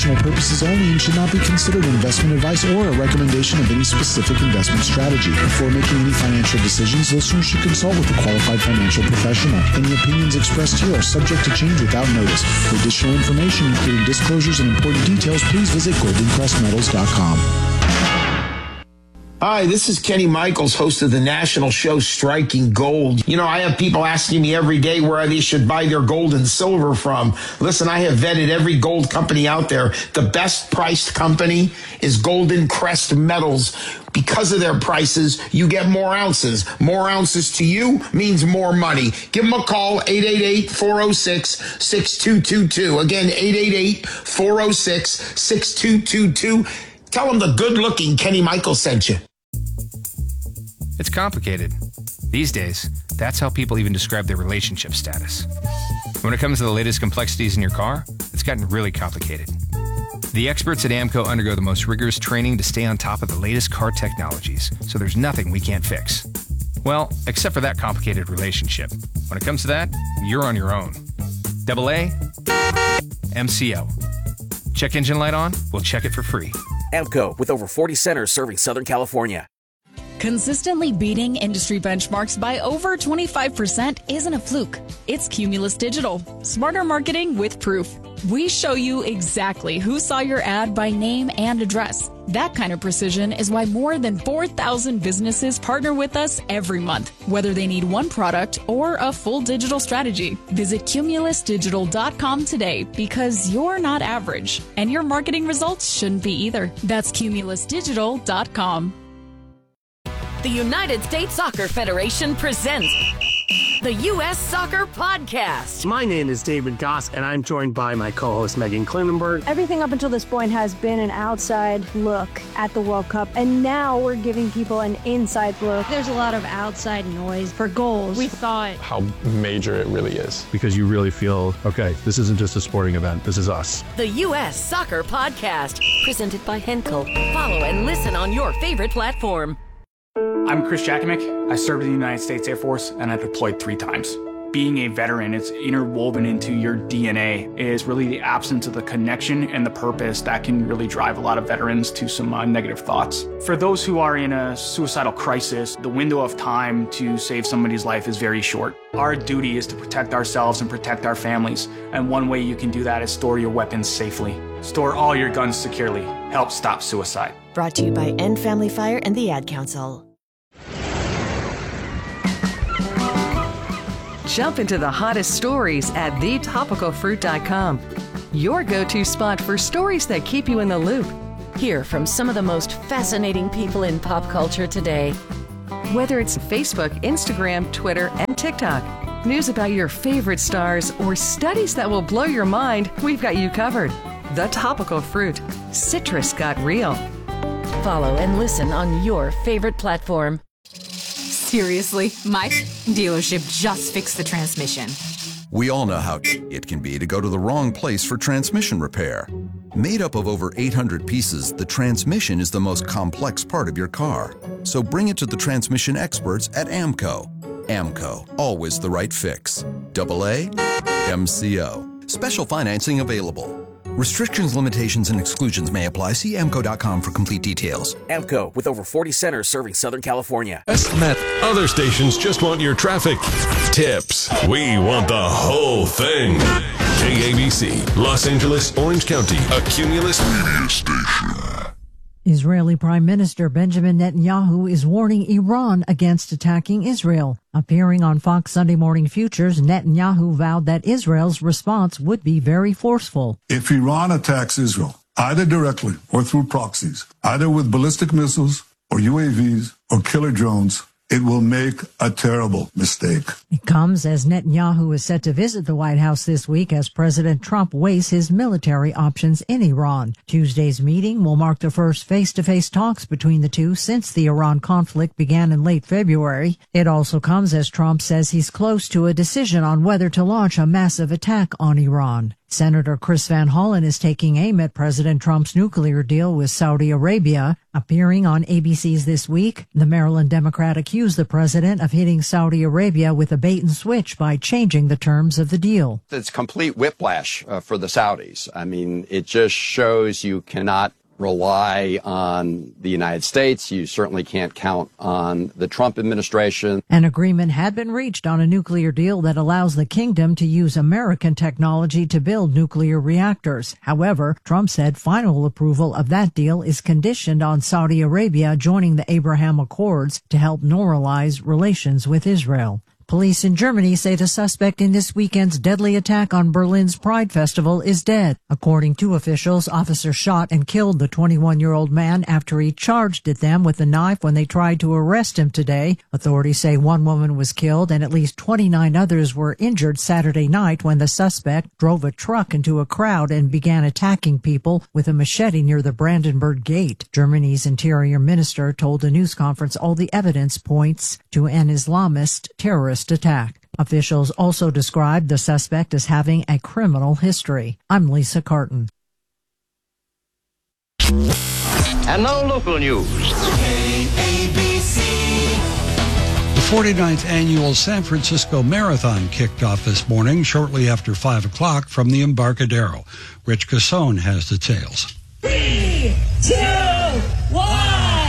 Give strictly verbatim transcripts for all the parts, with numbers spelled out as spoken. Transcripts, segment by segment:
purposes only and should not be considered investment advice or a recommendation of any specific investment strategy. Before making any financial decisions, listeners should consult with a qualified financial professional. Any opinions expressed here are subject to change without notice. For additional information, including disclosures and important details, please visit golden crest metals dot com. Hi, this is Kenny Michaels, host of the national show Striking Gold. You know, I have people asking me every day where they should buy their gold and silver from. Listen, I have vetted every gold company out there. The best priced company is Golden Crest Metals. Because of their prices, you get more ounces. More ounces to you means more money. Give them a call, eight eight eight, four oh six, six two two two. Again, eight eight eight, four oh six, six two two two. Tell them the good-looking Kenny Michaels sent you. It's complicated. These days, that's how people even describe their relationship status. When it comes to the latest complexities in your car, it's gotten really complicated. The experts at AAMCO undergo the most rigorous training to stay on top of the latest car technologies, so there's nothing we can't fix. Well, except for that complicated relationship. When it comes to that, you're on your own. Double A, M C O. Check engine light on? We'll check it for free. AAMCO, with over forty centers serving Southern California. Consistently beating industry benchmarks by over twenty-five percent isn't a fluke. It's Cumulus Digital. Smarter marketing with proof. We show you exactly who saw your ad by name and address. That kind of precision is why more than four thousand businesses partner with us every month, whether they need one product or a full digital strategy. Visit cumulus digital dot com today because you're not average, and your marketing results shouldn't be either. That's cumulus digital dot com. The United States Soccer Federation presents the U S Soccer Podcast. My name is David Goss, and I'm joined by my co-host Megan Klinenberg. Everything up until this point has been an outside look at the World Cup, and now we're giving people an inside look. There's a lot of outside noise for goals. We thought how major it really is. Because you really feel, okay, this isn't just a sporting event, this is us. The U S Soccer Podcast, presented by Henkel. Follow and listen on your favorite platform. I'm Chris Jakimick. I served in the United States Air Force, and I deployed three times. Being a veteran, it's interwoven into your D N A, is really the absence of the connection and the purpose that can really drive a lot of veterans to some uh, negative thoughts. For those who are in a suicidal crisis, the window of time to save somebody's life is very short. Our duty is to protect ourselves and protect our families, and one way you can do that is store your weapons safely. Store all your guns securely. Help stop suicide. Brought to you by End Family Fire and the Ad Council. Jump into the hottest stories at the topical fruit dot com. Your go-to spot for stories that keep you in the loop. Hear from some of the most fascinating people in pop culture today. Whether it's Facebook, Instagram, Twitter, and TikTok, news about your favorite stars, or studies that will blow your mind, we've got you covered. The Topical Fruit. Citrus got real. Follow and listen on your favorite platform. Seriously, my dealership just fixed the transmission. We all know how it can be to go to the wrong place for transmission repair. Made up of over eight hundred pieces, the transmission is the most complex part of your car. So bring it to the transmission experts at AAMCO. AAMCO, always the right fix. Double A, M C O. Special financing available. Restrictions, limitations, and exclusions may apply. See A A M C O dot com for complete details. AAMCO, with over forty centers serving Southern California. Other stations just want your traffic tips. We want the whole thing. K A B C, Los Angeles, Orange County, a Cumulus media station. Israeli Prime Minister Benjamin Netanyahu is warning Iran against attacking Israel. Appearing on Fox Sunday Morning Futures, Netanyahu vowed that Israel's response would be very forceful. If Iran attacks Israel, either directly or through proxies, either with ballistic missiles or U A Vs or killer drones, it will make a terrible mistake. It comes as Netanyahu is set to visit the White House this week as President Trump weighs his military options in Iran. Tuesday's meeting will mark the first face-to-face talks between the two since the Iran conflict began in late February. It also comes as Trump says he's close to a decision on whether to launch a massive attack on Iran. Senator Chris Van Hollen is taking aim at President Trump's nuclear deal with Saudi Arabia. Appearing on A B C's This Week, the Maryland Democrat accused the president of hitting Saudi Arabia with a bait and switch by changing the terms of the deal. It's complete whiplash uh, for the Saudis. I mean, it just shows you cannot rely on the United States. You certainly can't count on the Trump administration. An agreement had been reached on a nuclear deal that allows the kingdom to use American technology to build nuclear reactors. However, Trump said final approval of that deal is conditioned on Saudi Arabia joining the Abraham Accords to help normalize relations with Israel. Police in Germany say the suspect in this weekend's deadly attack on Berlin's Pride Festival is dead. According to officials, officers shot and killed the twenty-one-year-old man after he charged at them with a knife when they tried to arrest him today. Authorities say one woman was killed and at least twenty-nine others were injured Saturday night when the suspect drove a truck into a crowd and began attacking people with a machete near the Brandenburg Gate. Germany's interior minister told a news conference all the evidence points to an Islamist terrorist attack. Officials also described the suspect as having a criminal history. I'm Lisa Carton. And now local news. A B C. The forty-ninth annual San Francisco Marathon kicked off this morning shortly after five o'clock from the Embarcadero. Rich Casson has details. Three, two, one.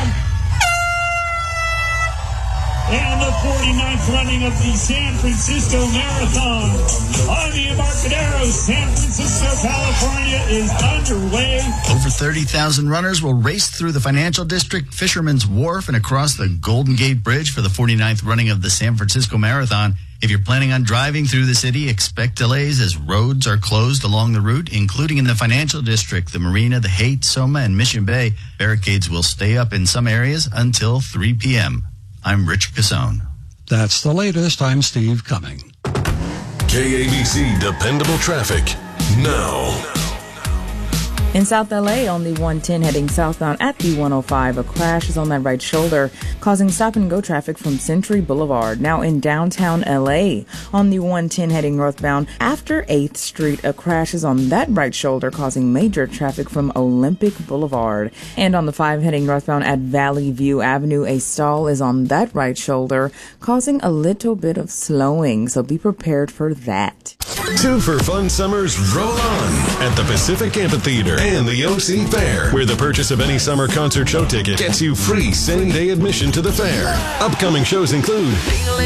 And the forty-ninth running of the San Francisco Marathon on the Embarcadero, San Francisco, California is underway. Over thirty thousand runners will race through the Financial District, Fisherman's Wharf, and across the Golden Gate Bridge for the forty-ninth running of the San Francisco Marathon. If you're planning on driving through the city, expect delays as roads are closed along the route, including in the Financial District, the Marina, the Haight, Soma, and Mission Bay. Barricades will stay up in some areas until three p.m. I'm Rich Casson. That's the latest. I'm Steve Cumming. K A B C Dependable Traffic now. In South L A, on the one ten heading southbound at the one oh five, a crash is on that right shoulder, causing stop-and-go traffic from Century Boulevard. Now in downtown L A, on the one ten heading northbound after eighth Street, a crash is on that right shoulder, causing major traffic from Olympic Boulevard. And on the five heading northbound at Valley View Avenue, a stall is on that right shoulder, causing a little bit of slowing, so be prepared for that. Two for fun summers roll on at the Pacific Amphitheater and the O C Fair, where the purchase of any summer concert show ticket gets you free same-day admission to the fair. Upcoming shows include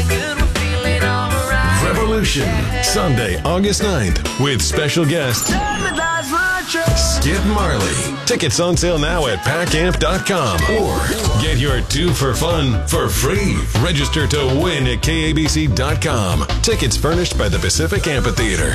Revolution, Sunday, August ninth, with special guest Skip Marley. Tickets on sale now at pack amp dot com or get your two for fun for free. Register to win at K A B C dot com. Tickets furnished by the Pacific Amphitheater.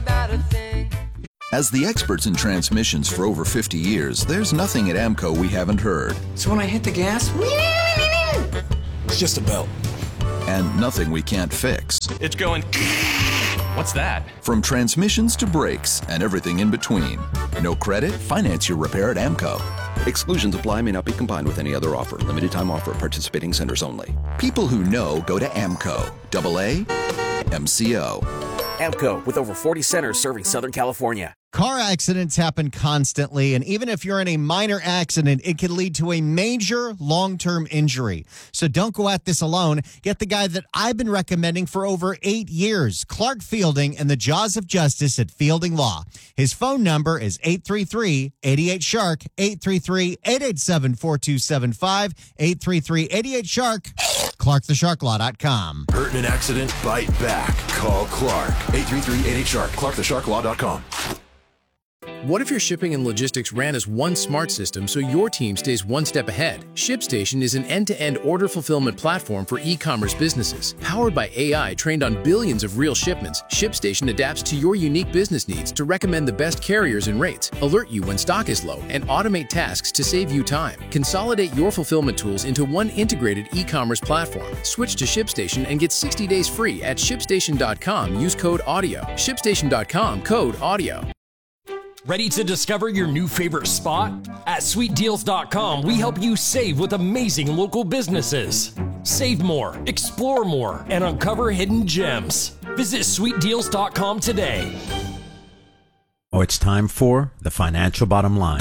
As the experts in transmissions for over fifty years, there's nothing at AMCO we haven't heard. So when I hit the gas, it's just a belt. And nothing we can't fix. It's going... What's that? From transmissions to brakes and everything in between. No credit? Finance your repair at AMCO. Exclusions apply, may not be combined with any other offer. Limited time offer at participating centers only. People who know go to AMCO. Double A M C O. AMCO, with over forty centers serving Southern California. Car accidents happen constantly, and even if you're in a minor accident, it can lead to a major long-term injury. So don't go at this alone. Get the guy that I've been recommending for over eight years, Clark Fielding, and the Jaws of Justice at Fielding Law. His phone number is eight three three, eight eight, shark, eight three three, eight eight seven, four two seven five, eight three three, eight eight, shark, clark the shark law dot com. Hurt in an accident? Bite back. Call Clark. eight three three, eight eight, shark, clark the shark law dot com. What if your shipping and logistics ran as one smart system so your team stays one step ahead? ShipStation is an end-to-end order fulfillment platform for e-commerce businesses. Powered by A I trained on billions of real shipments, ShipStation adapts to your unique business needs to recommend the best carriers and rates, alert you when stock is low, and automate tasks to save you time. Consolidate your fulfillment tools into one integrated e-commerce platform. Switch to ShipStation and get sixty days free at ShipStation dot com. Use code AUDIO. ShipStation dot com, code AUDIO. Ready to discover your new favorite spot? At sweet deals dot com, we help you save with amazing local businesses. Save more, explore more, and uncover hidden gems. Visit sweet deals dot com today. Oh, it's time for The Financial Bottom Line.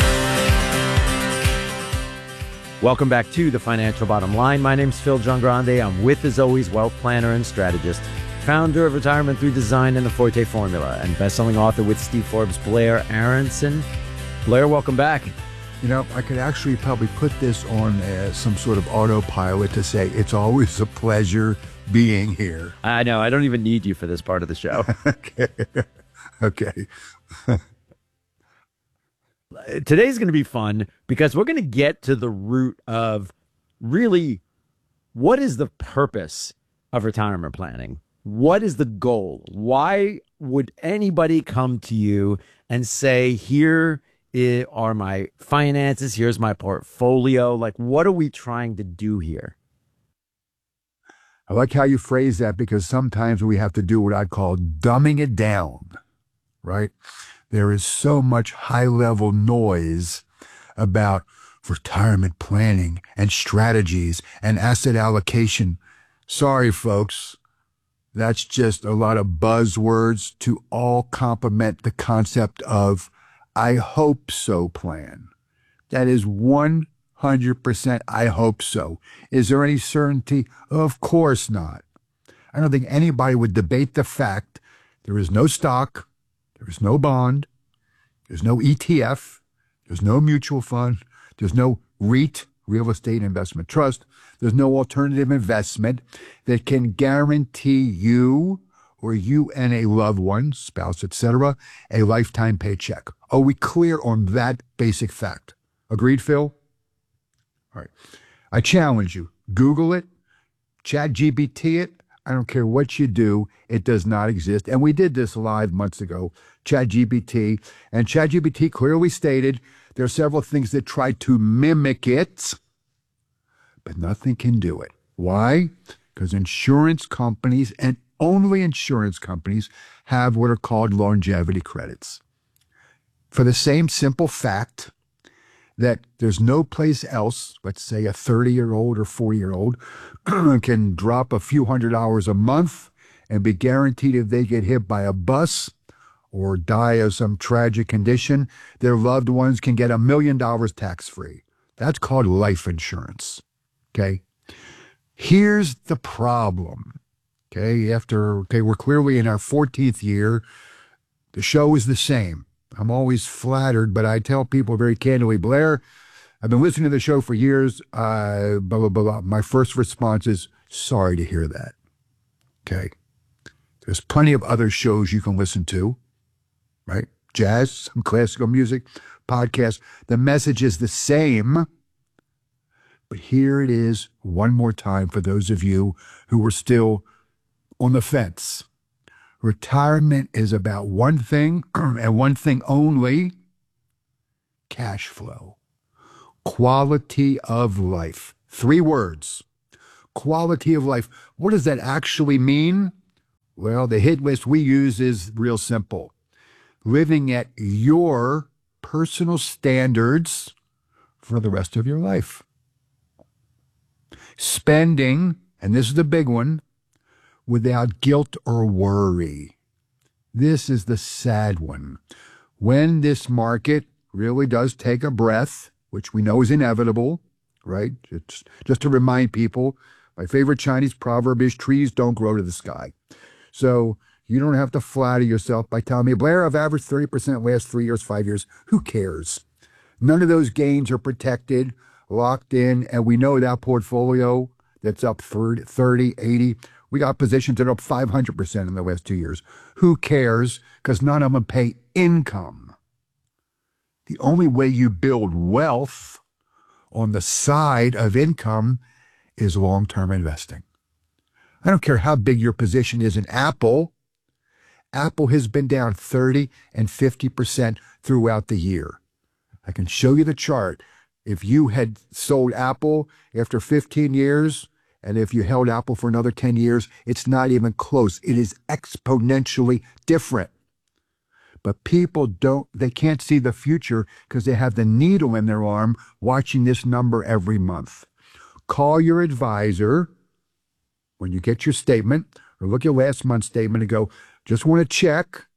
Welcome back to The Financial Bottom Line. My name's Phil Giangrande. I'm with, as always, wealth planner and strategist, founder of Retirement Through Design and the Forte Formula, and best-selling author with Steve Forbes, Blair Aronson. Blair, welcome back. You know, I could actually probably put this on uh, some sort of autopilot to say it's always a pleasure being here. I know. I don't even need you for this part of the show. Okay. Okay. Today's going to be fun because we're going to get to the root of really what is the purpose of retirement planning? What is the goal? Why would anybody come to you and say, here are my finances, here's my portfolio? Like, what are we trying to do here? I like how you phrase that, because sometimes we have to do what I call dumbing it down, right? There is so much high-level noise about retirement planning and strategies and asset allocation. Sorry, folks. That's just a lot of buzzwords to all complement the concept of I hope so plan. That is one hundred percent I hope so. Is there any certainty? Of course not. I don't think anybody would debate the fact there is no stock, there is no bond, there's no E T F, there's no mutual fund, there's no REIT, real estate investment trust, there's no alternative investment that can guarantee you or you and a loved one, spouse, et cetera, a lifetime paycheck. Are we clear on that basic fact? Agreed, Phil? All right. I challenge you. Google it, Chat G P T it. I don't care what you do. It does not exist. And we did this live months ago, Chat G P T. And Chat G P T clearly stated there are several things that try to mimic it, but nothing can do it. Why? Because insurance companies, and only insurance companies, have what are called longevity credits. For the same simple fact that there's no place else, let's say a thirty-year-old or forty-year-old, can drop a few hundred hours a month and be guaranteed if they get hit by a bus or die of some tragic condition, their loved ones can get a million dollars tax-free. That's called life insurance, okay? Here's the problem, okay? After, okay, we're clearly in our fourteenth year. The show is the same. I'm always flattered, but I tell people very candidly, Blair, I've been listening to the show for years, uh, blah, blah, blah, blah. My first response is, sorry to hear that, okay? There's plenty of other shows you can listen to, right? Jazz, some classical music, podcasts. The message is the same, but here it is one more time for those of you who are still on the fence. Retirement is about one thing and one thing only: cash flow, quality of life. Three words: quality of life. What does that actually mean? Well, the hit list we use is real simple. Living at your personal standards for the rest of your life. Spending, and this is the big one, without guilt or worry. This is the sad one. When this market really does take a breath, which we know is inevitable, right? It's just to remind people, my favorite Chinese proverb is trees don't grow to the sky. So you don't have to flatter yourself by telling me, Blair, I've averaged thirty percent last three years, five years. Who cares? None of those gains are protected, locked in, and we know that portfolio that's up thirty, eighty, we got positions that are up five hundred percent in the last two years. Who cares? Because none of them pay income. The only way you build wealth on the side of income is long-term investing. I don't care how big your position is in Apple. Apple has been down thirty and fifty percent throughout the year. I can show you the chart. If you had sold Apple after fifteen years, and if you held Apple for another ten years, it's not even close. It is exponentially different. But people don't, they can't see the future because they have the needle in their arm watching this number every month. Call your advisor when you get your statement, or look at last month's statement and go, just want to check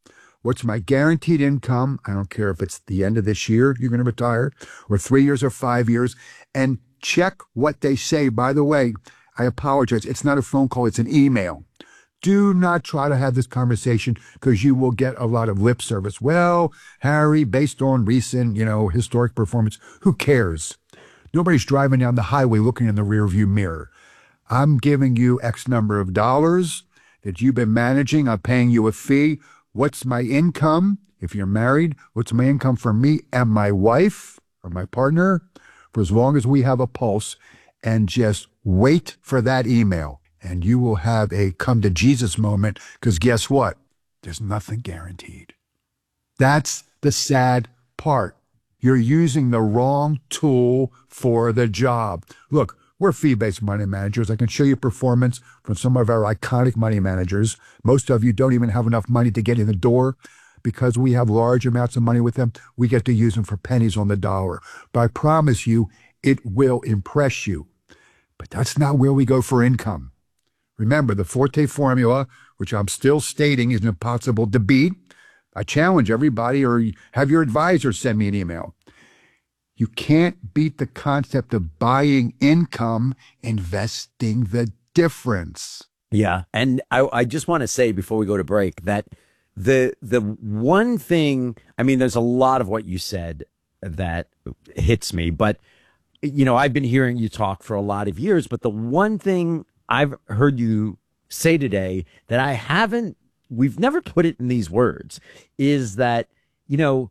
What's my guaranteed income? I don't care if it's the end of this year you're going to retire, or three years or five years, and check what they say. By the way, I apologize. It's not a phone call. It's an email. Do not try to have this conversation because you will get a lot of lip service. Well, Harry, based on recent, you know, historic performance, who cares? Nobody's driving down the highway looking in the rearview mirror. I'm giving you X number of dollars that you've been managing. I'm paying you a fee. What's my income? If you're married, what's my income for me and my wife or my partner for as long as we have a pulse? And just wait for that email. And you will have a come to Jesus moment, because guess what? There's nothing guaranteed. That's the sad part. You're using the wrong tool for the job. Look, we're fee-based money managers. I can show you performance from some of our iconic money managers. Most of you don't even have enough money to get in the door. Because we have large amounts of money with them, we get to use them for pennies on the dollar. But I promise you, it will impress you. But that's not where we go for income. Remember, the Forte formula, which I'm still stating is impossible to beat. I challenge everybody, or have your advisor send me an email. You can't beat the concept of buying income, investing the difference. Yeah. And I, I just want to say before we go to break that the the one thing, I mean, there's a lot of what you said that hits me, but, you know, I've been hearing you talk for a lot of years, but the one thing I've heard you say today that I haven't, we've never put it in these words, is that, you know,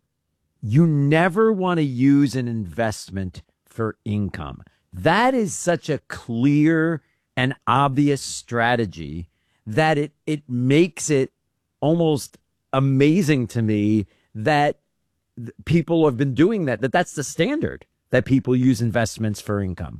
you never want to use an investment for income. That is such a clear and obvious strategy that it it makes it almost amazing to me that people have been doing that, that that's the standard, that people use investments for income.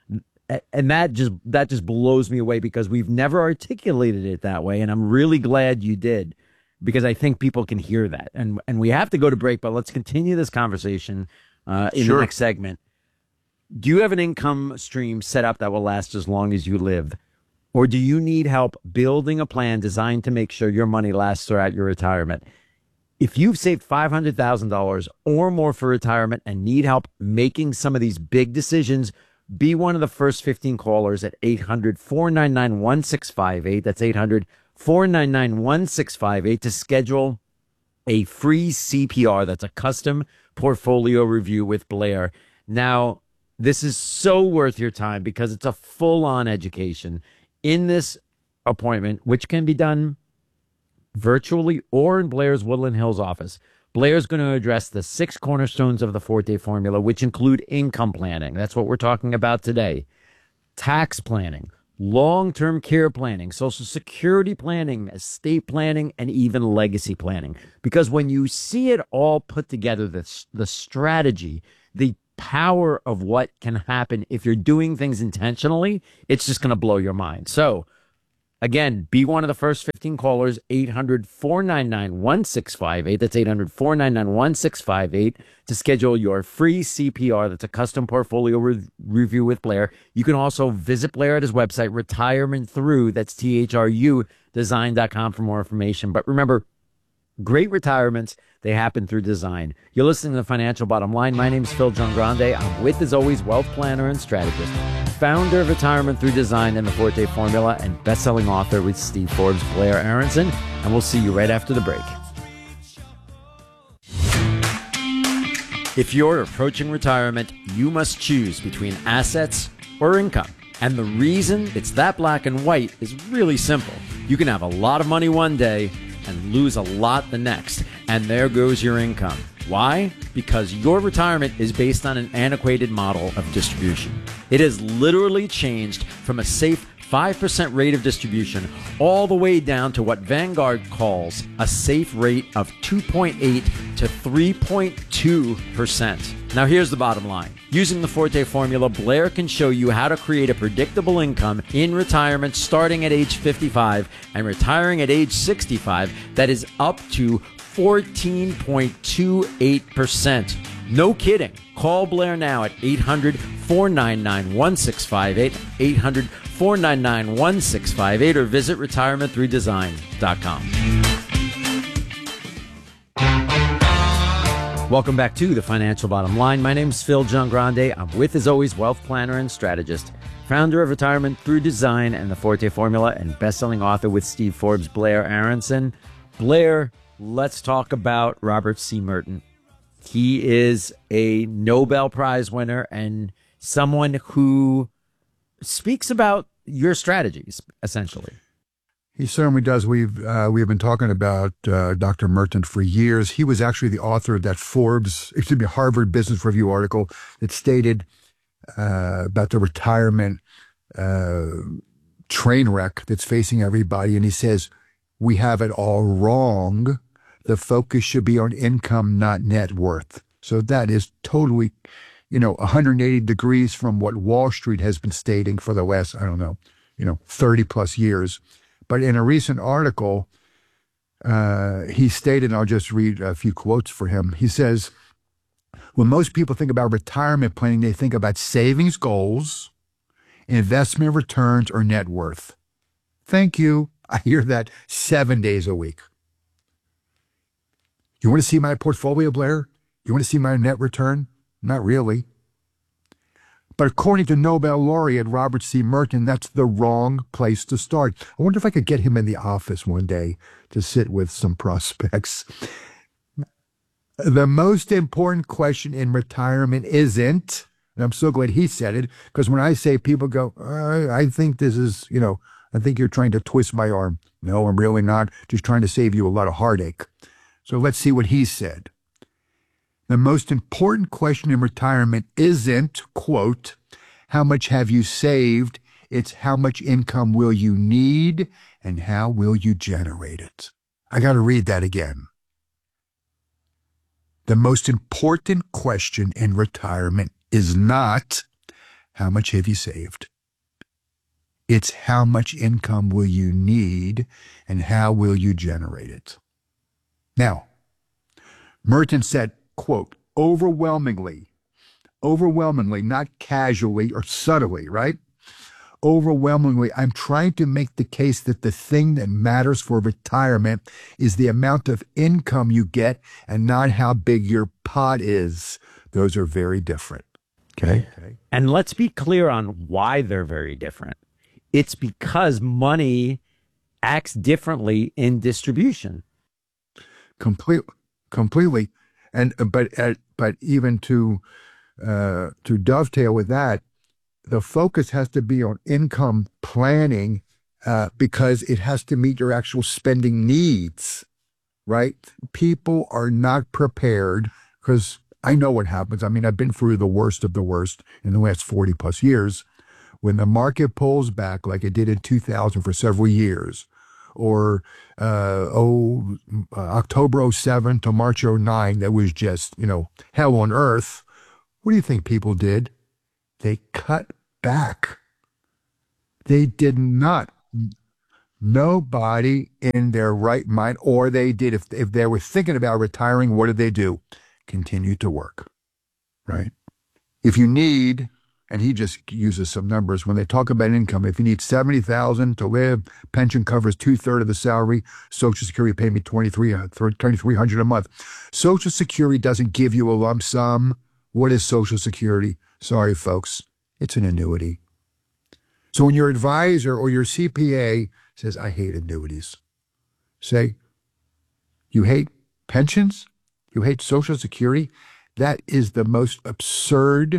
And that just that just blows me away because we've never articulated it that way. And I'm really glad you did, because I think people can hear that. And and we have to go to break, but let's continue this conversation uh, in Sure. the next segment. Do you have an income stream set up that will last as long as you live? Or do you need help building a plan designed to make sure your money lasts throughout your retirement? If you've saved five hundred thousand dollars or more for retirement and need help making some of these big decisions, be one of the first fifteen callers at eight hundred, four nine nine, one six five eight. That's eight hundred, four nine nine, one six five eight to schedule a free C P R. That's a custom portfolio review with Blair. Now, this is so worth your time because it's a full-on education. In this appointment, which can be done virtually or in Blair's Woodland Hills office, Blair's going to address the six cornerstones of the Forte formula, which include income planning. That's what we're talking about today. Tax planning, long-term care planning, Social Security planning, estate planning, and even legacy planning. Because when you see it all put together, the, the strategy, the power of what can happen if you're doing things intentionally, it's just going to blow your mind. So, again, be one of the first fifteen callers, eight hundred, four nine nine, one six five eight. That's eight hundred, four nine nine, one six five eight to schedule your free C P R. That's a custom portfolio re- review with Blair. You can also visit Blair at his website, Retirement Through, that's T H R U, design dot com for more information. But remember, great retirements, they happen through design. You're listening to The Financial Bottom Line. My name is Phil Giangrande. I'm with, as always, wealth planner and strategist, founder of Retirement Through Design and the Forte Formula, and best-selling author with Steve Forbes, Blair Aronson. And we'll see you right after the break. If you're approaching retirement, you must choose between assets or income. And the reason it's that black and white is really simple. You can have a lot of money one day and lose a lot the next. And there goes your income. Why? Because your retirement is based on an antiquated model of distribution. It has literally changed from a safe five percent rate of distribution all the way down to what Vanguard calls a safe rate of two point eight to three point two percent. Now here's the bottom line. Using the Forte formula, Blair can show you how to create a predictable income in retirement starting at age fifty-five and retiring at age sixty-five that is up to fourteen point two eight percent. No kidding. Call Blair now at eight hundred, four nine nine, one six five eight, eight hundred, four nine nine, one six five eight, or visit retirement through design dot com. Welcome back to the Financial Bottom Line. My name's Phil Giangrande. I'm with, as always, wealth planner and strategist, founder of Retirement Through Design and the Forte Formula, and best-selling author with Steve Forbes, Blair Aronson. Blair, let's talk about Robert C. Merton. He is a Nobel Prize winner and someone who speaks about your strategies, essentially. He certainly does. We've uh, we've been talking about uh, Doctor Merton for years. He was actually the author of that Forbes, excuse me, Harvard Business Review article that stated uh, about the retirement uh, train wreck that's facing everybody. And he says, we have it all wrong. The focus should be on income, not net worth. So that is totally, you know, one hundred eighty degrees from what Wall Street has been stating for the last, I don't know, you know, thirty plus years. But in a recent article, uh, he stated, and I'll just read a few quotes for him. He says, when most people think about retirement planning, they think about savings goals, investment returns, or net worth. Thank you. I hear that seven days a week. You want to see my portfolio, Blair? You want to see my net return? Not really. But according to Nobel laureate Robert C. Merton, that's the wrong place to start. I wonder if I could get him in the office one day to sit with some prospects. The most important question in retirement isn't, and I'm so glad he said it, because when I say, people go, uh, I think this is, you know, I think you're trying to twist my arm. No, I'm really not. Just trying to save you a lot of heartache. So let's see what he said. The most important question in retirement isn't, quote, how much have you saved? It's how much income will you need and how will you generate it? I got to read that again. The most important question in retirement is not how much have you saved? It's how much income will you need and how will you generate it? Now, Merton said, quote, overwhelmingly, overwhelmingly, not casually or subtly, right? Overwhelmingly, I'm trying to make the case that the thing that matters for retirement is the amount of income you get and not how big your pot is. Those are very different. Okay. okay. And let's be clear on why they're very different. It's because money acts differently in distribution. Complete, completely. And but uh, but even to uh, to dovetail with that, the focus has to be on income planning uh, because it has to meet your actual spending needs, right? People are not prepared because I know what happens. I mean, I've been through the worst of the worst in the last forty plus years. When the market pulls back like it did in two thousand for several years, or uh, oh, uh, October oh seven to March oh nine, that was just, you know, hell on earth. What do you think people did? They cut back. They did not. Nobody in their right mind, or they did, if, if they were thinking about retiring, what did they do? Continue to work, right? If you need... And he just uses some numbers. When they talk about income, if you need seventy thousand dollars to live, pension covers two-thirds of the salary, Social Security paid me twenty-three hundred dollars a month. Social Security doesn't give you a lump sum. What is Social Security? Sorry, folks. It's an annuity. So when your advisor or your C P A says, I hate annuities, say, you hate pensions? You hate Social Security? That is the most absurd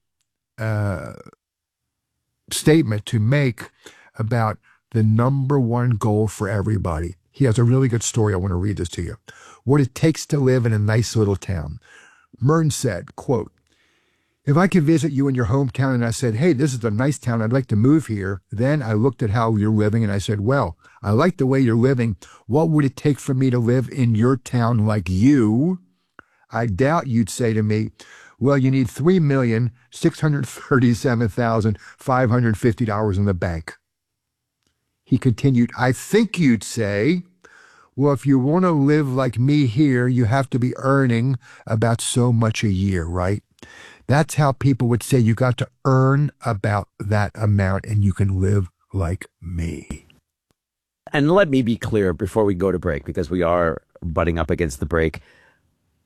Uh, statement to make about the number one goal for everybody. He has a really good story. I want to read this to you. What it takes to live in a nice little town. Merton said, quote, if I could visit you in your hometown and I said, hey, this is a nice town, I'd like to move here. Then I looked at how you're living and I said, well, I like the way you're living. What would it take for me to live in your town like you? I doubt you'd say to me, well, you need three million six hundred thirty-seven thousand five hundred fifty dollars in the bank. He continued, I think you'd say, well, if you want to live like me here, you have to be earning about so much a year, right? That's how people would say you got to earn about that amount and you can live like me. And let me be clear before we go to break, because we are butting up against the break.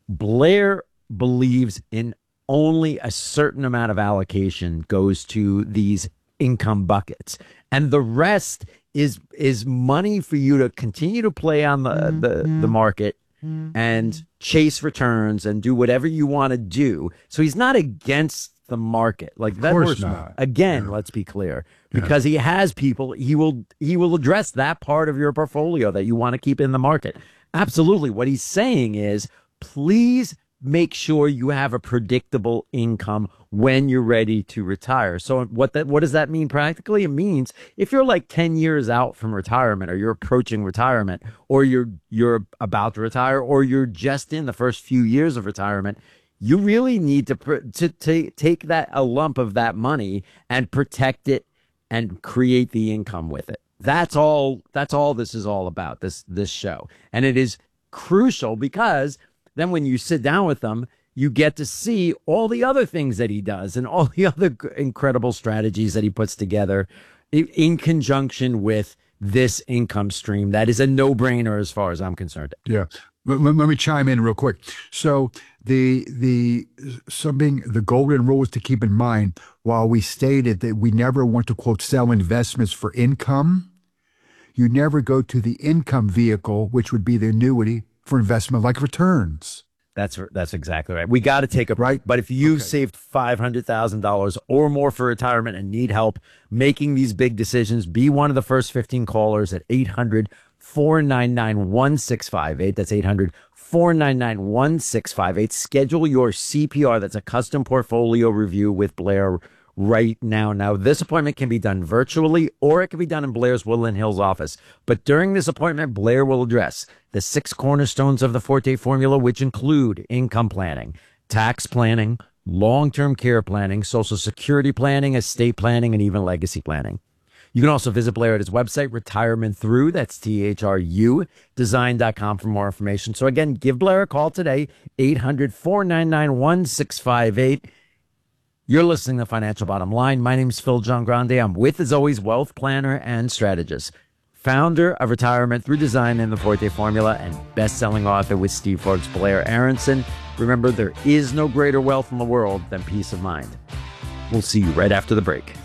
Blair believes in only a certain amount of allocation goes to these income buckets, and the rest is is money for you to continue to play on the mm-hmm. the, the market mm-hmm. and chase returns and do whatever you want to do. So he's not against the market like that. Of course not. Again, yeah. let's be clear, because yeah. he has people. He will he will address that part of your portfolio that you want to keep in the market. Absolutely. What he's saying is, please make sure you have a predictable income when you're ready to retire. So what that what does that mean practically? It means if you're like ten years out from retirement, or you're approaching retirement, or you're you're about to retire, or you're just in the first few years of retirement, you really need to to, to take that a lump of that money and protect it and create the income with it. That's all that's all this is all about, this this show. And it is crucial because then when you sit down with them, you get to see all the other things that he does and all the other incredible strategies that he puts together in conjunction with this income stream. That is a no-brainer as far as I'm concerned. Yeah. Let, let me chime in real quick. So the the something the golden rule is to keep in mind, while we stated that we never want to, quote, sell investments for income, you never go to the income vehicle, which would be the annuity, for investment like returns. That's that's exactly right. We got to take a break. But if you've okay. saved five hundred thousand dollars or more for retirement and need help making these big decisions, be one of the first fifteen callers at eight hundred, four nine nine, one six five eight. That's eight hundred, four nine nine, one six five eight. Schedule your C P R. That's a custom portfolio review with Blair right now. Now, this appointment can be done virtually, or it can be done in Blair's Woodland Hills office. But during this appointment, Blair will address the six cornerstones of the Forte formula, which include income planning, tax planning, long-term care planning, Social Security planning, estate planning, and even legacy planning. You can also visit Blair at his website, Retirement Through, that's T H R U, design dot com for more information. So again, give Blair a call today, eight hundred, four nine nine, one six five eight. You're listening to Financial Bottom Line. My name is Phil John Grande. I'm with, as always, wealth planner and strategist, founder of Retirement Through Design and the Forte Formula, and best-selling author with Steve Forbes, Blair Aronson. Remember, there is no greater wealth in the world than peace of mind. We'll see you right after the break.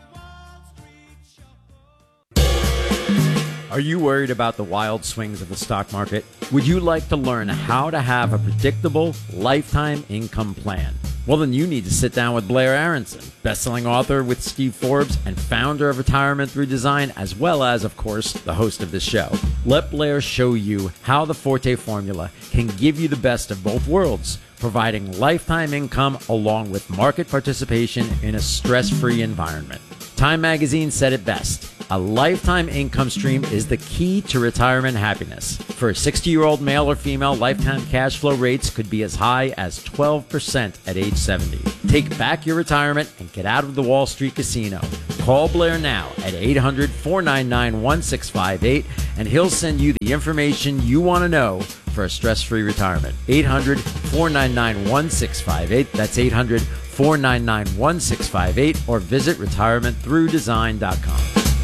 Are you worried about the wild swings of the stock market? Would you like to learn how to have a predictable lifetime income plan? Well, then you need to sit down with Blair Aronson, best-selling author with Steve Forbes and founder of Retirement Through Design, as well as, of course, the host of this show. Let Blair show you how the Forte formula can give you the best of both worlds, providing lifetime income along with market participation in a stress-free environment. Time magazine said it best. A lifetime income stream is the key to retirement happiness. For a sixty-year-old male or female, lifetime cash flow rates could be as high as twelve percent at age seventy. Take back your retirement and get out of the Wall Street casino. Call Blair now at eight hundred, four nine nine, one six five eight, and he'll send you the information you want to know for a stress-free retirement. eight hundred, four nine nine, one six five eight. That's eight hundred, four nine nine, one six five eight, or visit retirement through design dot com.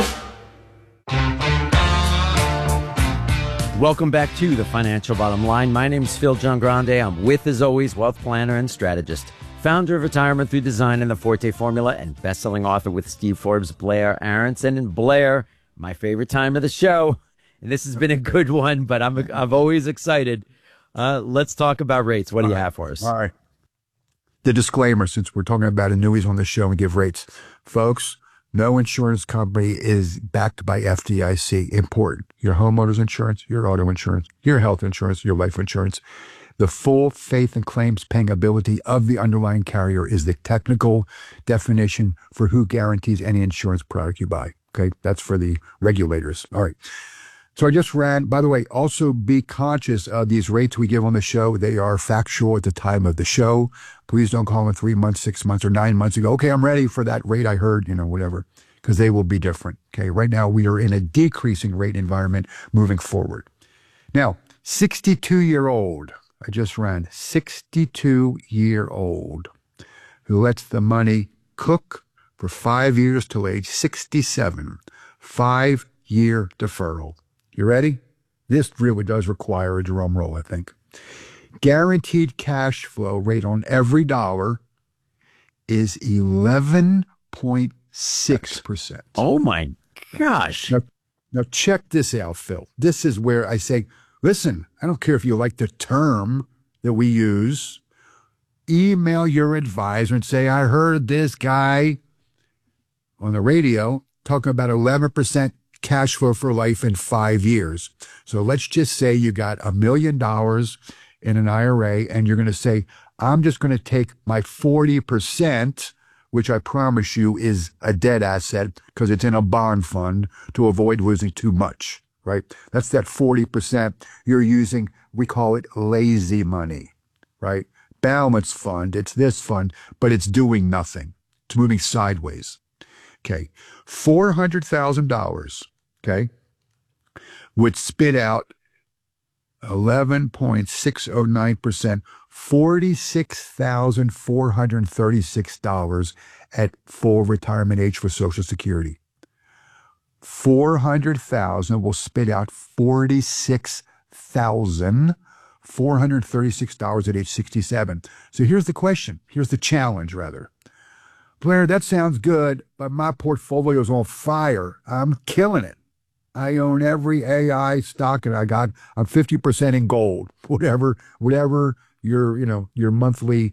Welcome back to the Financial Bottom Line. My name is Phil John Grande. I'm with, as always, wealth planner and strategist, founder of Retirement Through Design and the Forte Formula, and best-selling author with Steve Forbes, Blair Aronson. And Blair, my favorite time of the show, and this has been a good one, but I'm I'm always excited. Uh, let's talk about rates. What do you have for us? All right. The disclaimer, since we're talking about annuities on the show and give rates. Folks, no insurance company is backed by F D I C. Important. Your homeowner's insurance, your auto insurance, your health insurance, your life insurance. The full faith and claims paying ability of the underlying carrier is the technical definition for who guarantees any insurance product you buy. Okay, that's for the regulators. All right. So I just ran, by the way, also be conscious of these rates we give on the show. They are factual at the time of the show. Please don't call in three months, six months, or nine months and go, okay, I'm ready for that rate I heard, you know, whatever, because they will be different. Okay, right now we are in a decreasing rate environment moving forward. Now, sixty-two-year-old, I just ran, sixty-two-year-old who lets the money cook for five years till age sixty-seven, five-year deferral. You ready? This really does require a drum roll, I think. guaranteed cash flow rate on every dollar is eleven point six percent. Oh my gosh. Now, now check this out, Phil. This is where I say, listen, I don't care if you like the term that we use. Email your advisor and say, I heard this guy on the radio talking about eleven percent cash flow for life in five years. So let's just say you got a million dollars in an I R A and you're going to say, I'm just going to take my forty percent, which I promise you is a dead asset because it's in a bond fund to avoid losing too much, right? That's that forty percent you're using. We call it lazy money, right? Balance fund. It's this fund, but it's doing nothing. It's moving sideways. Okay. four hundred thousand dollars, okay, would spit out eleven point six oh nine percent, forty-six thousand four hundred thirty-six dollars at full retirement age for Social Security. four hundred thousand dollars will spit out forty-six thousand four hundred thirty-six dollars at age sixty-seven. So here's the question. Here's the challenge, rather. Blair, that sounds good, but my portfolio's on fire. I'm killing it. I own every A I stock, and I got I'm fifty percent in gold. Whatever, whatever your you know your monthly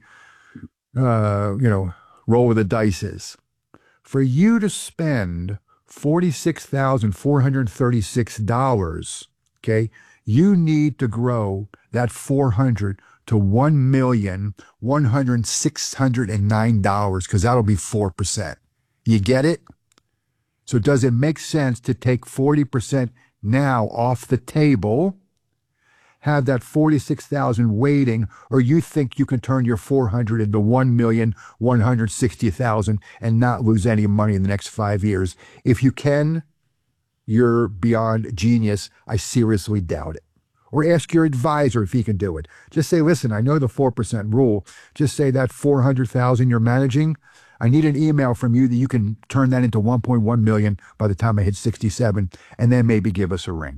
uh, you know roll of the dice is. For you to spend forty-six thousand four hundred thirty-six dollars, okay, you need to grow that four hundred to one million one hundred six hundred nine dollars, because that'll be four percent. You get it? So does it make sense to take forty percent now off the table, have that forty-six thousand waiting, or you think you can turn your four hundred into one million one hundred sixty thousand and not lose any money in the next five years? If you can, you're beyond genius. I seriously doubt it. Or ask your advisor if he can do it. Just say, listen, I know the four percent rule. Just say that four hundred thousand you're managing, I need an email from you that you can turn that into one point one million by the time I hit sixty-seven, and then maybe give us a ring.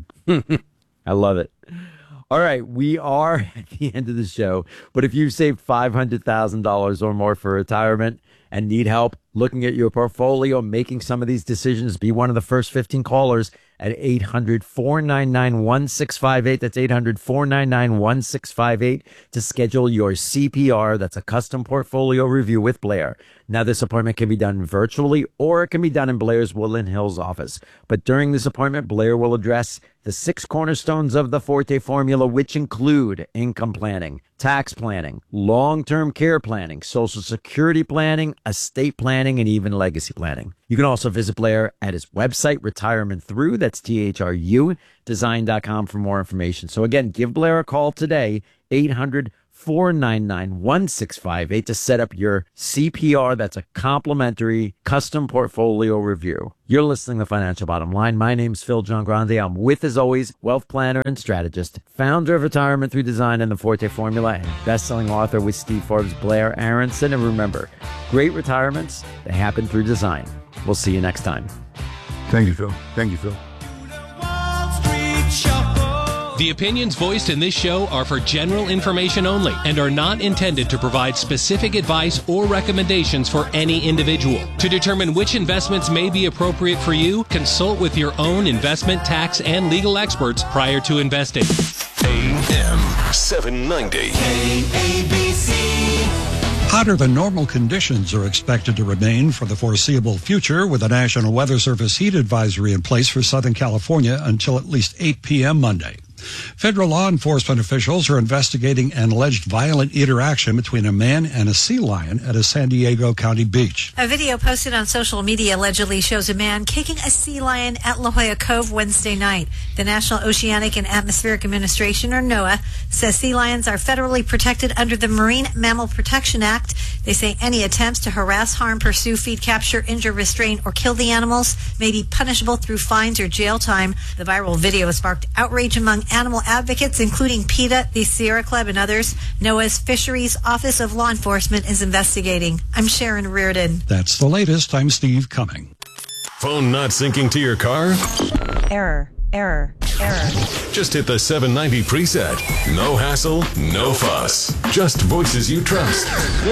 I love it. All right, we are at the end of the show, but if you've saved five hundred thousand dollars or more for retirement and need help looking at your portfolio, making some of these decisions, be one of the first fifteen callers at eight hundred four nine nine one six five eight. That's eight hundred four nine nine one six five eight to schedule your C P R. That's a custom portfolio review with Blair. Now, this appointment can be done virtually or it can be done in Blair's Woodland Hills office. But during this appointment, Blair will address the six cornerstones of the Forte formula, which include income planning, tax planning, long-term care planning, Social Security planning, estate planning, and even legacy planning. You can also visit Blair at his website, Retirement Through, that's T H R U, design dot com for more information. So again, give Blair a call today, eight hundred four nine nine one six five eight, to set up your C P R. That's a complimentary custom portfolio review. You're listening to Financial Bottom Line. My name's Phil John Grande. I'm with, as always, wealth planner and strategist, founder of Retirement Through Design and the Forte Formula, and best-selling author with Steve Forbes, Blair Aronson. And remember, great retirements, they happen through design. We'll see you next time. Thank you, Phil. Thank you, Phil. The opinions voiced in this show are for general information only and are not intended to provide specific advice or recommendations for any individual. To determine which investments may be appropriate for you, consult with your own investment, tax, and legal experts prior to investing. A M seven ninety. A B C. Hotter than normal conditions are expected to remain for the foreseeable future, with a National Weather Service heat advisory in place for Southern California until at least eight p.m. Monday. Federal law enforcement officials are investigating an alleged violent interaction between a man and a sea lion at a San Diego County beach. A video posted on social media allegedly shows a man kicking a sea lion at La Jolla Cove Wednesday night. The National Oceanic and Atmospheric Administration, or NOAA, says sea lions are federally protected under the Marine Mammal Protection Act. They say any attempts to harass, harm, pursue, feed, capture, injure, restrain, or kill the animals may be punishable through fines or jail time. The viral video has sparked outrage among animal advocates, including PETA, the Sierra Club, and others. NOAA's Fisheries Office of Law Enforcement is investigating. I'm Sharon Reardon. That's the latest. I'm Steve Cumming. Phone not syncing to your car? Error. Error. Error. Just hit the seven ninety preset. No hassle, no fuss. Just voices you trust.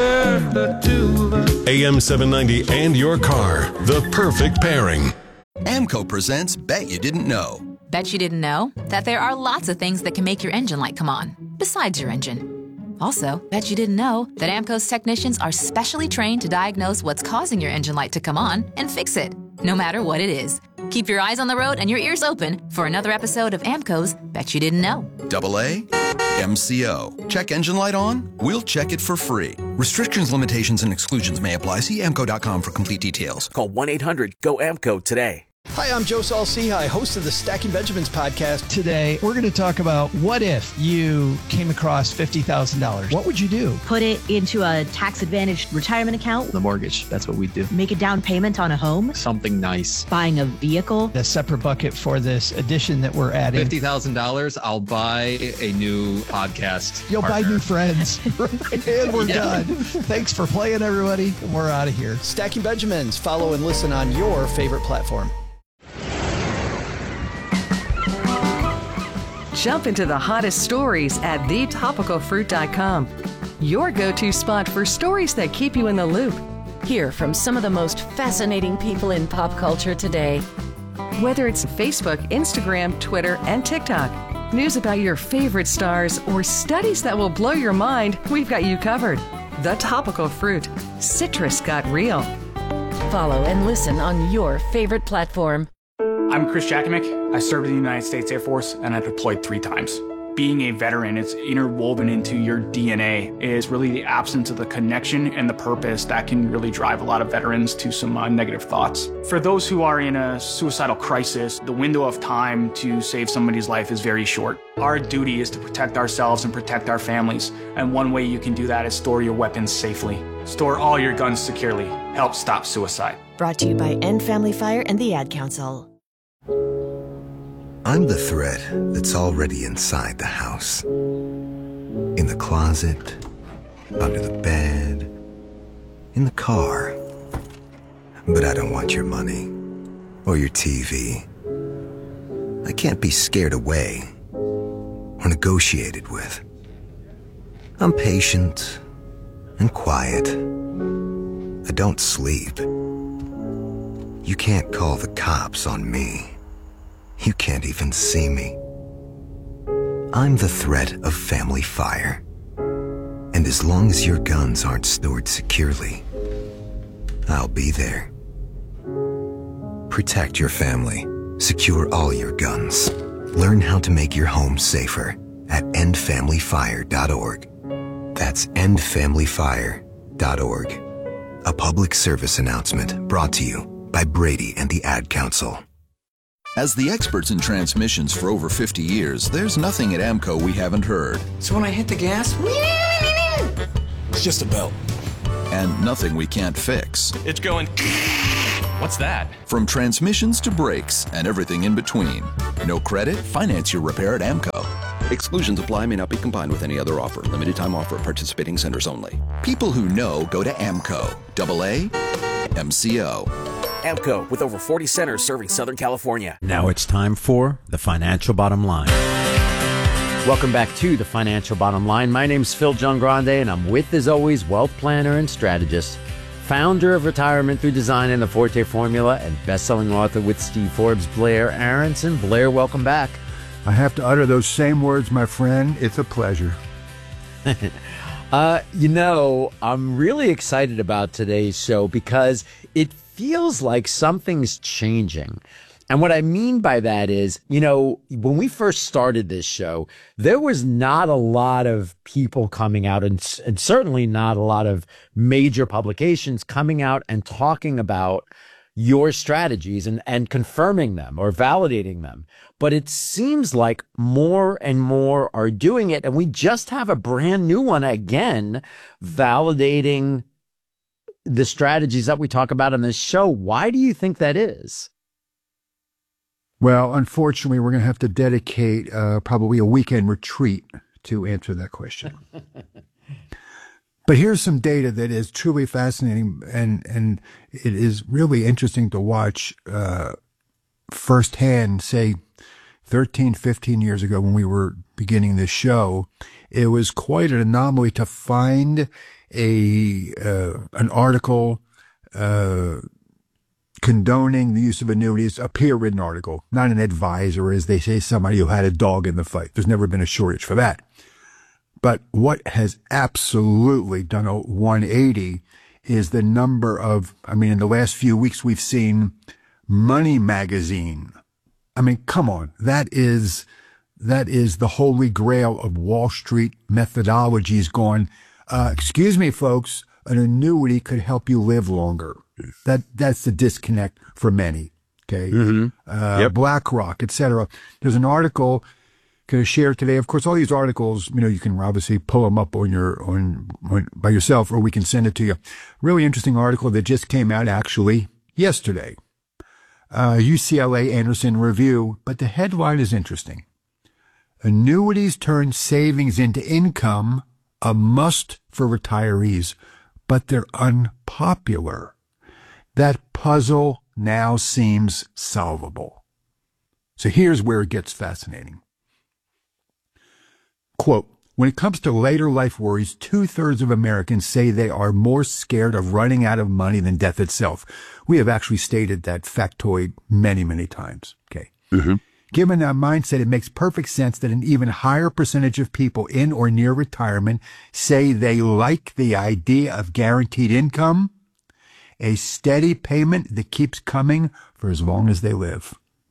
A M seven ninety and your car. The perfect pairing. AMCO presents Bet You Didn't Know. Bet you didn't know that there are lots of things that can make your engine light come on, besides your engine. Also, bet you didn't know that AMCO's technicians are specially trained to diagnose what's causing your engine light to come on and fix it, no matter what it is. Keep your eyes on the road and your ears open for another episode of AMCO's Bet You Didn't Know. Double A, M C O. Check engine light on? We'll check it for free. Restrictions, limitations, and exclusions may apply. See A M C O dot com for complete details. Call one eight hundred G O A M C O today. Hi, I'm Joe Saul-Sehy, host of the Stacking Benjamins podcast. Today, we're going to talk about what if you came across fifty thousand dollars. What would you do? Put it into a tax-advantaged retirement account. The mortgage, that's what we do. Make a down payment on a home. Something nice. Buying a vehicle. A separate bucket for this addition that we're adding. fifty thousand dollars, I'll buy a new podcast You'll partner. buy new friends. And we're Yeah. done. Thanks for playing, everybody. We're out of here. Stacking Benjamins. Follow and listen on your favorite platform. Jump into the hottest stories at the topical fruit dot com. Your go-to spot for stories that keep you in the loop. Hear from some of the most fascinating people in pop culture today. Whether it's Facebook, Instagram, Twitter, and TikTok, news about your favorite stars, or studies that will blow your mind, we've got you covered. The Topical Fruit. Citrus got real. Follow and listen on your favorite platform. I'm Chris Jakimick. I served in the United States Air Force and I deployed three times. Being a veteran, it's interwoven into your D N A, is really the absence of the connection and the purpose that can really drive a lot of veterans to some uh, negative thoughts. For those who are in a suicidal crisis, the window of time to save somebody's life is very short. Our duty is to protect ourselves and protect our families, and one way you can do that is store your weapons safely. Store all your guns securely. Help stop suicide. Brought to you by End Family Fire and the Ad Council. I'm the threat that's already inside the house. In the closet, under the bed, in the car. But I don't want your money or your T V. I can't be scared away or negotiated with. I'm patient and quiet. I don't sleep. You can't call the cops on me. You can't even see me. I'm the threat of family fire. And as long as your guns aren't stored securely, I'll be there. Protect your family. Secure all your guns. Learn how to make your home safer at end family fire dot org. That's end family fire dot org. A public service announcement brought to you by Brady and the Ad Council. As the experts in transmissions for over fifty years, there's nothing at AMCO we haven't heard. So when I hit the gas, It's just a belt. And nothing we can't fix. It's going. What's that? From transmissions to brakes and everything in between. No credit? Finance your repair at AMCO. Exclusions apply, may not be combined with any other offer. Limited time offer at participating centers only. People who know go to AMCO. Double A, M C O. AMCO, with over forty centers serving Southern California. Now it's time for the Financial Bottom Line. Welcome back to the Financial Bottom Line. My name's Phil Giangrande, and I'm with, as always, wealth planner and strategist, founder of Retirement Through Design and the Forte Formula, and best-selling author with Steve Forbes, Blair Aronson. Blair, welcome back. I have to utter those same words, my friend. It's a pleasure. uh, you know, I'm really excited about today's show because it feels like something's changing. And what I mean by that is, you know, when we first started this show, there was not a lot of people coming out and, and certainly not a lot of major publications coming out and talking about your strategies and, and confirming them or validating them. But it seems like more and more are doing it. And we just have a brand new one again, validating the strategies that we talk about on this show. Why do you think that is? Well, unfortunately, we're going to have to dedicate uh, probably a weekend retreat to answer that question. But here's some data that is truly fascinating, and, and it is really interesting to watch uh, firsthand, say, thirteen, fifteen years ago when we were beginning this show, it was quite an anomaly to find a uh, an article uh, condoning the use of annuities, a peer-written article, not an advisor, as they say, somebody who had a dog in the fight. There's never been a shortage for that. But what has absolutely done a one eighty is the number of, I mean, in the last few weeks, we've seen Money Magazine. I mean, come on. That is, that is the holy grail of Wall Street methodologies going, uh, excuse me, folks, an annuity could help you live longer. That, that's the disconnect for many. Okay. Mm-hmm. Uh, yep. BlackRock, et cetera. There's an article going to share today. Of course, all these articles, you know, you can obviously pull them up on your, on, on by yourself, or we can send it to you. Really interesting article that just came out actually yesterday. Uh, U C L A Anderson Review, but the headline is interesting. Annuities turn savings into income, a must for retirees, but they're unpopular. That puzzle now seems solvable. So here's where it gets fascinating. Quote, when it comes to later life worries, two-thirds of Americans say they are more scared of running out of money than death itself. We have actually stated that factoid many, many times. Okay. Mm-hmm. Given that mindset, it makes perfect sense that an even higher percentage of people in or near retirement say they like the idea of guaranteed income, a steady payment that keeps coming for as long as they live.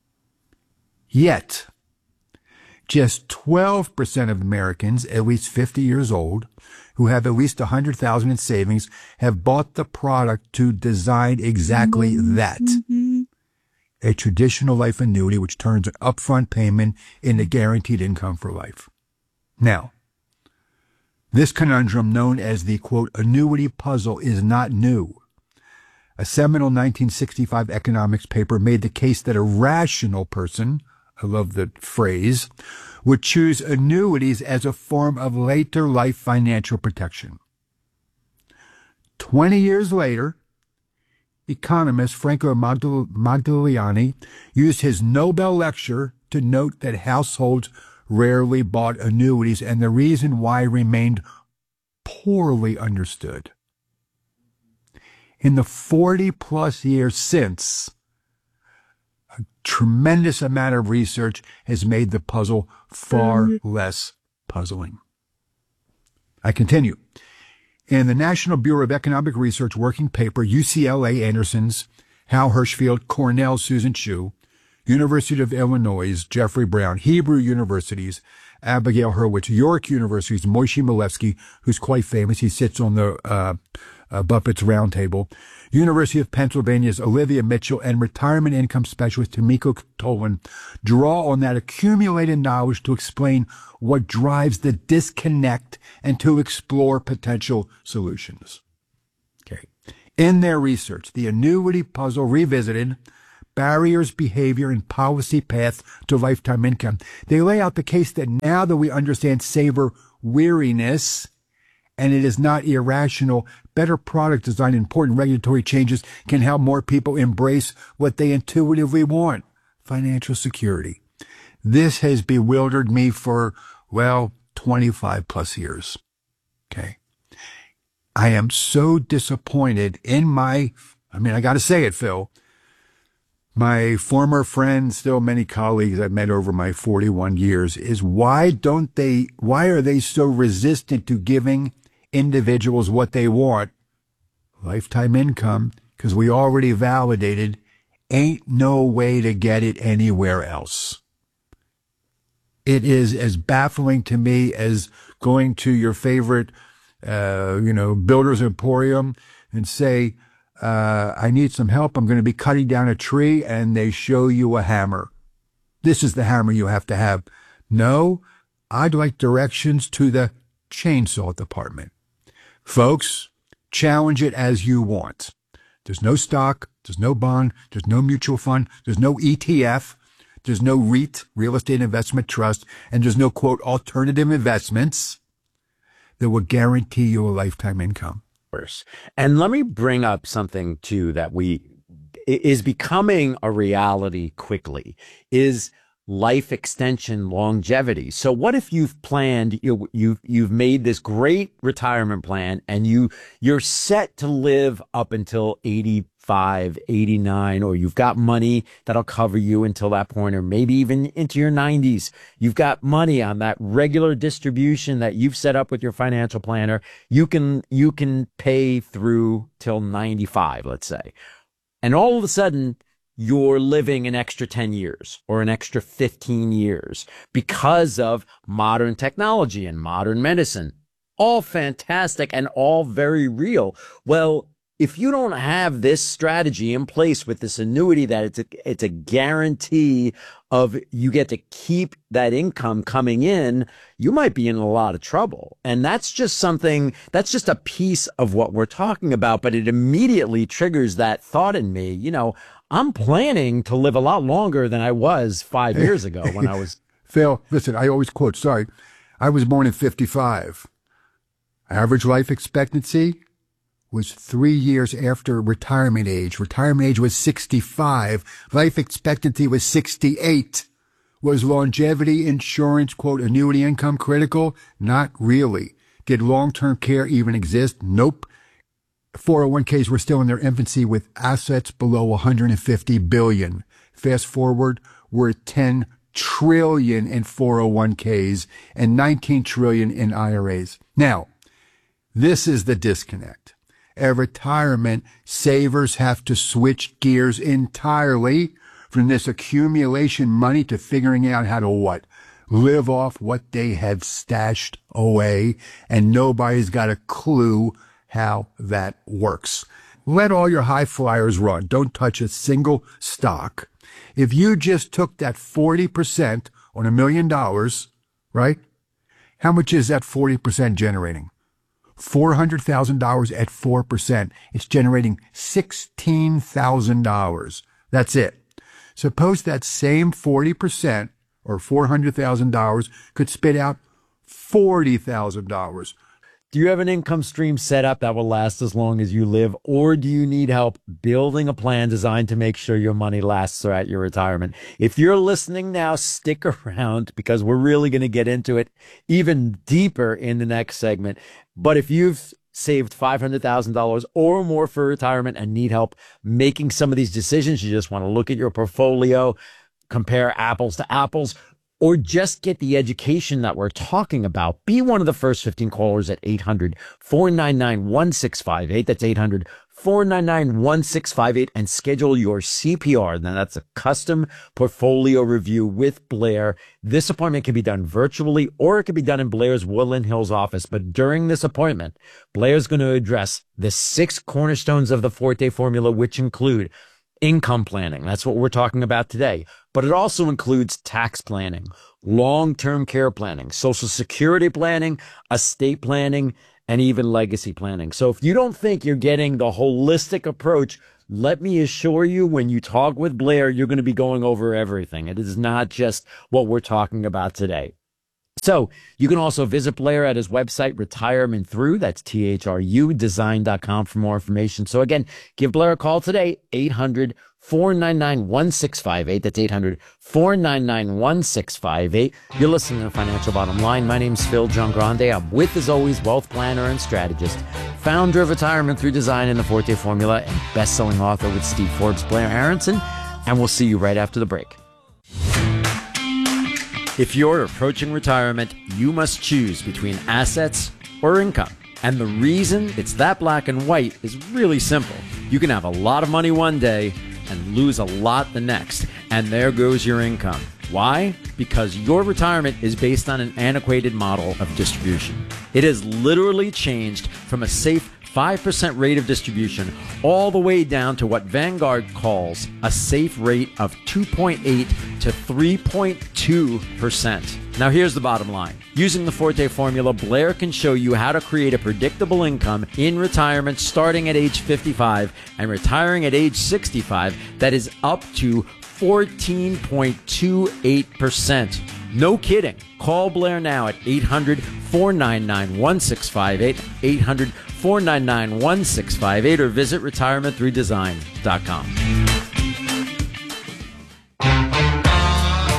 Yet, just twelve percent of Americans, at least fifty years old, who have at least one hundred thousand dollars in savings, have bought the product to design exactly that. A traditional life annuity, which turns an upfront payment into guaranteed income for life. Now, this conundrum, known as the, quote, annuity puzzle, is not new. A seminal nineteen sixty-five economics paper made the case that a rational person, I love the phrase, would choose annuities as a form of later life financial protection. Twenty years later, economist Franco Magdaleni used his Nobel lecture to note that households rarely bought annuities, and the reason why remained poorly understood. In the forty-plus years since, a tremendous amount of research has made the puzzle far less puzzling. I continue. In the National Bureau of Economic Research working paper, U C L A Anderson's Hal Hirschfield, Cornell Susan Chu, University of Illinois' Jeffrey Brown, Hebrew University's Abigail Hurwitz, York University's Moshe Milevsky, who's quite famous. He sits on the uh, uh, Buffett's Roundtable. University of Pennsylvania's Olivia Mitchell and retirement income specialist Tomiko Tolan draw on that accumulated knowledge to explain what drives the disconnect and to explore potential solutions. Okay. In their research, the Annuity Puzzle Revisited, Barriers, Behavior, and Policy Path to Lifetime Income, they lay out the case that now that we understand saver weariness, and it is not irrational, better product design and important regulatory changes can help more people embrace what they intuitively want, financial security. This has bewildered me for, well, twenty-five plus years. Okay. I am so disappointed in my, I mean, I got to say it, Phil. My former friends, still many colleagues I've met over my forty-one years, is why don't they, why are they so resistant to giving individuals what they want? Lifetime income, because we already validated, ain't no way to get it anywhere else. It is as baffling to me as going to your favorite, uh, you know, Builder's Emporium and say, uh, I need some help. I'm going to be cutting down a tree, and they show you a hammer. This is the hammer you have to have. No, I'd like directions to the chainsaw department. Folks, challenge it as you want. There's no stock, there's no bond, there's no mutual fund, there's no E T F, there's no REIT, real estate investment trust, and there's no, quote, alternative investments that will guarantee you a lifetime income. And let me bring up something, too, that we is becoming a reality quickly, is life extension longevity. So what if you've planned, you, you've, you've made this great retirement plan and you, you're set to live up until eighty-five, eighty-nine, or you've got money that'll cover you until that point, or maybe even into your nineties. You've got money on that regular distribution that you've set up with your financial planner. You can, you can pay through till ninety-five, let's say. And all of a sudden, you're living an extra ten years or an extra fifteen years because of modern technology and modern medicine. All fantastic and all very real. Well, if you don't have this strategy in place with this annuity that it's a, it's a guarantee of you get to keep that income coming in, you might be in a lot of trouble. And that's just something, that's just a piece of what we're talking about, but it immediately triggers that thought in me. You know, I'm planning to live a lot longer than I was five years ago when I was. Phil, listen, I always quote, sorry, I was born in fifty-five. Average life expectancy was three years after retirement age. Retirement age was sixty-five. Life expectancy was sixty-eight. Was longevity insurance, quote, annuity income critical? Not really. Did long-term care even exist? Nope. four oh one k's were still in their infancy with assets below one hundred fifty billion. Fast forward, we're at ten trillion in four oh one k's and nineteen trillion in I R As. Now, this is the disconnect. At retirement, savers have to switch gears entirely from this accumulation money to figuring out how to what? Live off what they have stashed away, and nobody's got a clue how that works. Let all your high flyers run. Don't touch a single stock. If you just took that forty percent on a million dollars, right? How much is that forty percent generating? four hundred thousand dollars at four percent. It's generating sixteen thousand dollars. That's it. Suppose that same forty percent or four hundred thousand dollars could spit out forty thousand dollars. Do you have an income stream set up that will last as long as you live, or do you need help building a plan designed to make sure your money lasts throughout your retirement? If you're listening now, stick around because we're really going to get into it even deeper in the next segment. But if you've saved five hundred thousand dollars or more for retirement and need help making some of these decisions, you just want to look at your portfolio, compare apples to apples, or just get the education that we're talking about, be one of the first fifteen callers at eight hundred, four nine nine, one six five eight. That's eight hundred, four nine nine, one six five eight, and schedule your C P R. Now, that's a custom portfolio review with Blair. This appointment can be done virtually, or it can be done in Blair's Woodland Hills office. But during this appointment, Blair's going to address the six cornerstones of the Forte formula, which include income planning. That's what we're talking about today. But it also includes tax planning, long-term care planning, Social Security planning, estate planning, and even legacy planning. So if you don't think you're getting the holistic approach, let me assure you, when you talk with Blair, you're going to be going over everything. It is not just what we're talking about today. So you can also visit Blair at his website, Retirement Through. That's T H R U design dot com for more information. So again, give Blair a call today, eight hundred, four nine nine, one six five eight. That's eight hundred, four nine nine, one six five eight. You're listening to Financial Bottom Line. My name's Phil Giangrande. I'm with, as always, wealth planner and strategist, founder of Retirement Through Design and the Forte Formula, and best-selling author with Steve Forbes, Blair Aronson. And we'll see you right after the break. If you're approaching retirement, you must choose between assets or income. And the reason it's that black and white is really simple. You can have a lot of money one day and lose a lot the next, and there goes your income. Why? Because your retirement is based on an antiquated model of distribution. It has literally changed from a safe five percent rate of distribution all the way down to what Vanguard calls a safe rate of two point eight to three point two percent. Now here's the bottom line. Using the Forte formula, Blair can show you how to create a predictable income in retirement starting at age fifty-five and retiring at age sixty-five that is up to fourteen point two eight percent. No kidding. Call Blair now at eight hundred, four nine nine, one six five eight, eight hundred, four nine nine, one six five eight, or visit retirement through design dot com.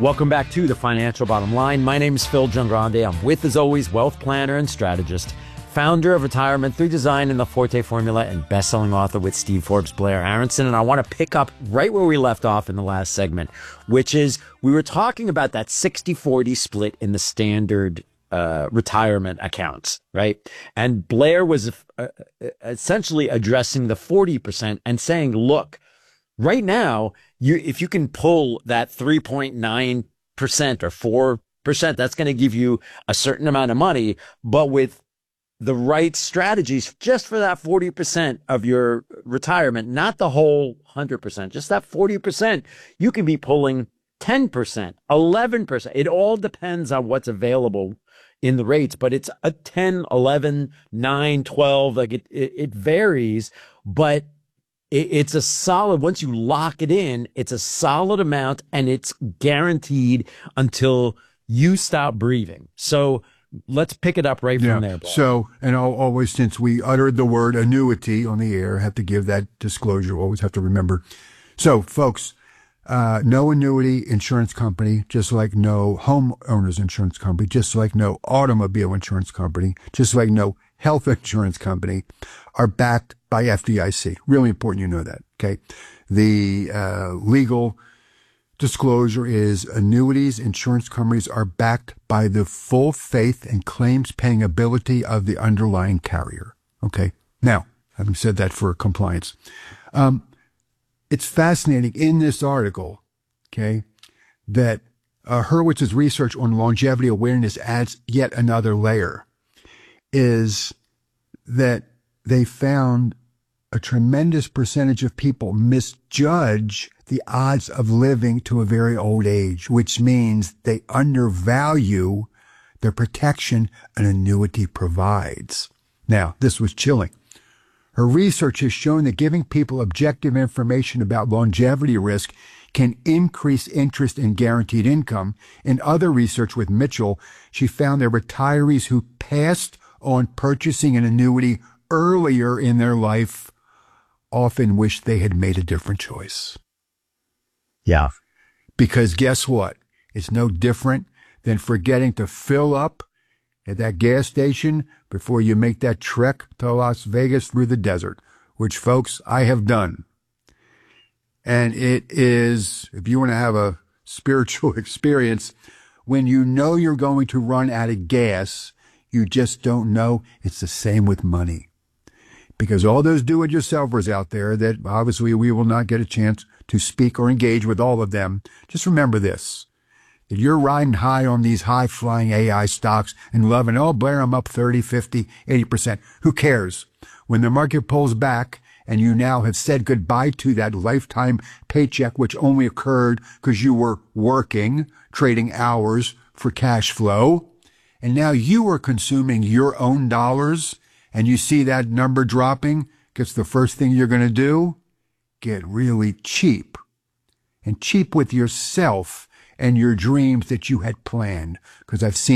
Welcome back to The Financial Bottom Line. My name is Phil Giangrande. I'm with, as always, wealth planner and strategist, founder of Retirement Through Design and the Forte Formula, and best-selling author with Steve Forbes, Blair Aronson. And I want to pick up right where we left off in the last segment, which is we were talking about that sixty forty split in the standard uh, retirement accounts, right? And Blair was uh, essentially addressing the forty percent and saying, look, right now, you if you can pull that three point nine percent or four percent, that's going to give you a certain amount of money, but with the right strategies just for that forty percent of your retirement, not the whole one hundred percent, just that forty percent, you can be pulling ten percent, eleven percent. It all depends on what's available in the rates, but it's a ten, eleven, nine, twelve, like it, it, it varies, but it, it's a solid, once you lock it in, it's a solid amount and it's guaranteed until you stop breathing. So let's pick it up right yeah. from there, Paul. So, and I'll always, since we uttered the word annuity on the air, have to give that disclosure. Always have to remember. So, folks, uh, no annuity insurance company, just like no homeowners insurance company, just like no automobile insurance company, just like no health insurance company, are backed by F D I C. Really important you know that, okay? The uh, legal disclosure is annuities insurance companies are backed by the full faith and claims paying ability of the underlying carrier. Okay. Now, having said that for compliance, um, it's fascinating in this article, okay, that uh, Hurwitz's research on longevity awareness adds yet another layer, is that they found a tremendous percentage of people misjudge the odds of living to a very old age, which means they undervalue the protection an annuity provides. Now, this was chilling. Her research has shown that giving people objective information about longevity risk can increase interest in guaranteed income. In other research with Mitchell, she found that retirees who passed on purchasing an annuity earlier in their life often wish they had made a different choice. Yeah. Because guess what? It's no different than forgetting to fill up at that gas station before you make that trek to Las Vegas through the desert, which, folks, I have done. And it is, if you want to have a spiritual experience, when you know you're going to run out of gas, you just don't know. It's the same with money. Because all those do-it-yourselfers out there that obviously we will not get a chance to speak or engage with all of them, just remember this, that you're riding high on these high-flying A I stocks and loving, oh, Blair, I'm up thirty, fifty, eighty percent. Who cares? When the market pulls back and you now have said goodbye to that lifetime paycheck, which only occurred because you were working, trading hours for cash flow, and now you are consuming your own dollars, and you see that number dropping, guess the first thing you're going to do? Get really cheap. And cheap with yourself and your dreams that you had planned. Because I've seen